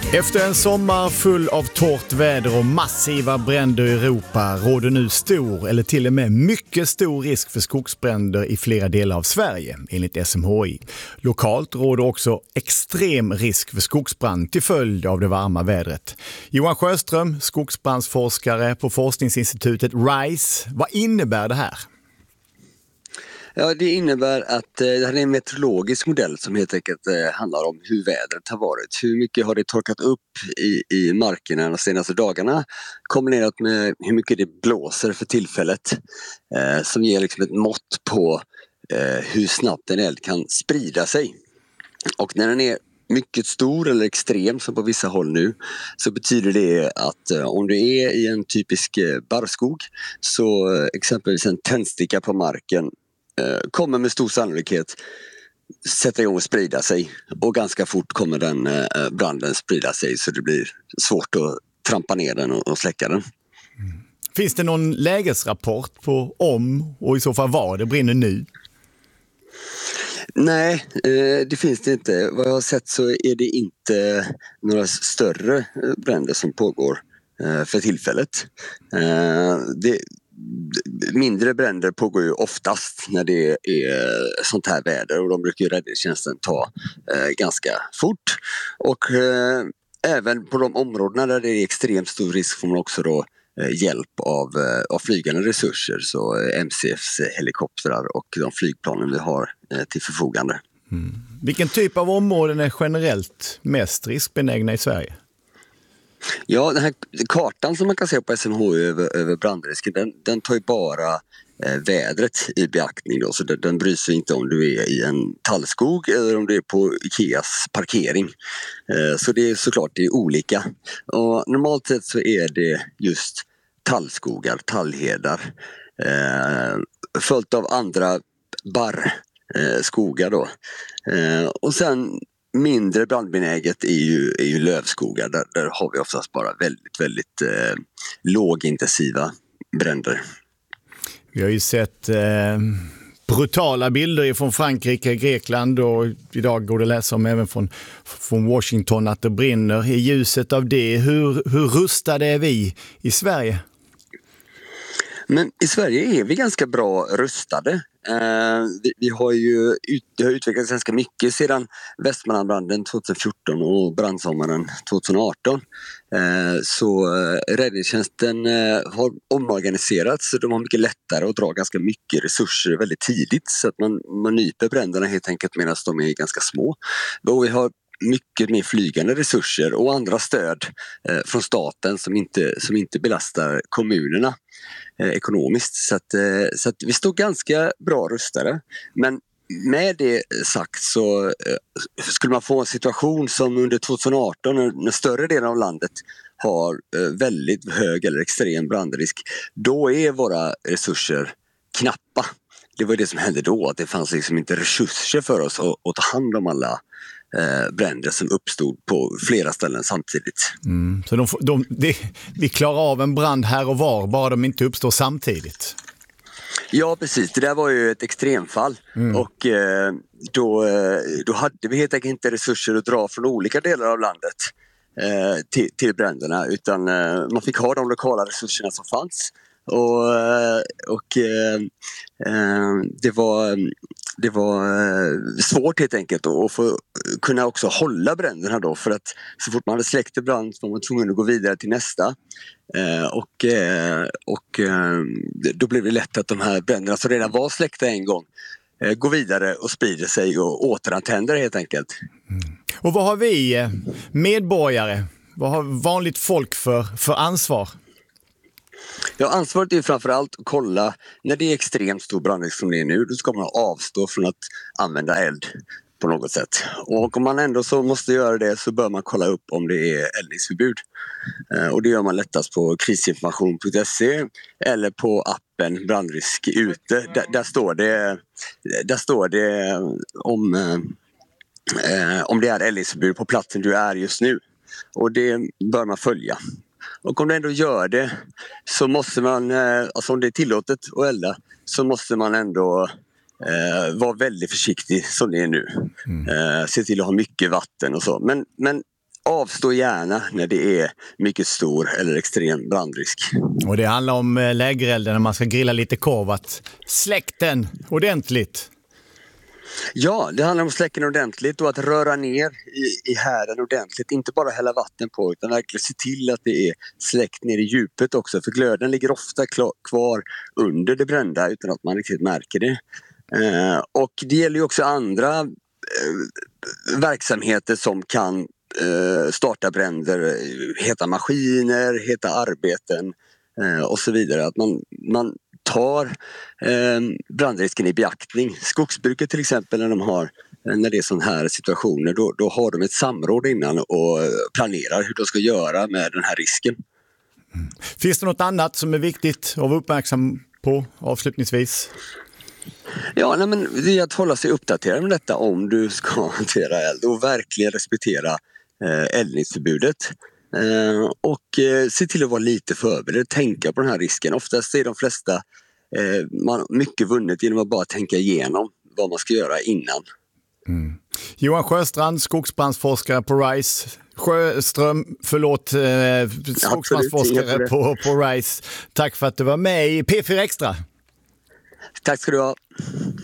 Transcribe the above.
Efter en sommar full av torrt väder och massiva bränder i Europa råder nu stor eller till och med mycket stor risk för skogsbränder i flera delar av Sverige, enligt SMHI. Lokalt råder också extrem risk för skogsbrand till följd av det varma vädret. Johan Sjöström, skogsbrandsforskare på forskningsinstitutet RISE. Vad innebär det här? Ja, det innebär att det här är en meteorologisk modell som helt enkelt handlar om hur vädret har varit. Hur mycket har det torkat upp i markerna de senaste dagarna kombinerat med hur mycket det blåser för tillfället som ger liksom ett mått på hur snabbt en eld kan sprida sig. Och när den är mycket stor eller extrem som på vissa håll nu, så betyder det att om du är i en typisk barrskog, så exempelvis en tändsticka på marken kommer med stor sannolikhet sätta igång och sprida sig, och ganska fort kommer den branden sprida sig så det blir svårt att trampa ner den och släcka den. Finns det någon lägesrapport på om och i så fall var det brinner nu? Nej, det finns det inte. Vad jag har sett så är det inte några större bränder som pågår för tillfället. Mindre bränder pågår ju oftast när det är sånt här väder, och de brukar ju räddningstjänsten ta ganska fort. Och även på de områdena där det är extremt stor risk får man också då hjälp av flygande resurser, så MCFs helikoptrar och de flygplanen vi har till förfogande. Vilken typ av områden är generellt mest riskbenägna i Sverige? Ja, den här kartan som man kan se på SMHI över brandrisken, den tar ju bara vädret i beaktning då, så den bryr sig inte om du är i en tallskog eller om du är på Ikeas parkering. Så det är såklart det är olika. Och normalt sett så är det just tallskogar, tallhedar, följt av andra barrskogar då. Och sen mindre brandbenäget är ju lövskogar. Där har vi oftast bara väldigt lågintensiva bränder. Vi har ju sett brutala bilder från Frankrike, Grekland, och idag går det att läsa om även från Washington att det brinner. I ljuset av det, hur rustade är vi i Sverige? Men i Sverige är vi ganska bra rustade. Vi har ju utvecklats ganska mycket sedan Västmanlandbranden 2014 och brandsommaren 2018. Så räddningstjänsten har omorganiserats, så de har mycket lättare att dra ganska mycket resurser väldigt tidigt, så att man nyper bränderna helt enkelt medan de är ganska små. Och vi har mycket mer flygande resurser och andra stöd från staten som inte belastar kommunerna ekonomiskt. Så att vi står ganska bra rustade. Men med det sagt så skulle man få en situation som under 2018 när större delen av landet har väldigt hög eller extrem brandrisk, då är våra resurser knappa. Det var det som hände då, att det fanns liksom inte resurser för oss att ta hand om alla bränder som uppstod på flera ställen samtidigt. Så vi klarar av en brand här och var, bara de inte uppstår samtidigt? Ja, precis. Det där var ju ett extremfall. Och då hade vi helt enkelt inte resurser att dra från olika delar av landet till bränderna, utan man fick ha de lokala resurserna som fanns. Och det var svårt helt enkelt att få kunna också hålla bränderna då, för att så fort man hade släckt en brand så var man tvungen att gå vidare till nästa. Och då blev det lätt att de här bränderna som redan var släckta en gång går vidare och sprider sig och återantänder helt enkelt. Och vad har vi medborgare, vad har vanligt folk för ansvar? Ja, ansvaret är framförallt att kolla när det är extremt stor brandrisk som det är nu. Då ska man avstå från att använda eld på något sätt. Och om man ändå så måste göra det, så bör man kolla upp om det är eldningsförbud. Och det gör man lättast på krisinformation.se eller på appen Brandrisk ute. Där står det om det är eldningsförbud på platsen du är just nu. Och det bör man följa. Och om du ändå gör det, så måste man, alltså om det är tillåtet att elda, så måste man ändå vara väldigt försiktig som det är nu. Se till att ha mycket vatten och så. Men avstå gärna när det är mycket stor eller extrem brandrisk. Och det handlar om lägerelden när man ska grilla lite korv, att släck den ordentligt. Ja, det handlar om att släcka den ordentligt och att röra ner i härden ordentligt. Inte bara hälla vatten på utan verkligen se till att det är släckt ner i djupet också. För glöden ligger ofta kvar under det brända utan att man riktigt märker det. Och det gäller ju också andra verksamheter som kan starta bränder, heta maskiner, heta arbeten och så vidare. Att man tar brandrisken i beaktning. Skogsbruket till exempel när det är sådana här situationer då har de ett samråd innan och planerar hur de ska göra med den här risken. Finns det något annat som är viktigt att vara uppmärksam på avslutningsvis? Ja, men det är att hålla sig uppdaterad med detta om du ska hantera eld och verkligen respektera eldningsförbudet. Och se till att vara lite förberedd, tänka på den här risken. Oftast är de flesta mycket vunnet genom att bara tänka igenom vad man ska göra innan. Johan Sjöstrand, skogsbrandsforskare på RISE. Skogsbrandsforskare på RISE. Tack för att du var med i P4 Extra. Tack ska du ha.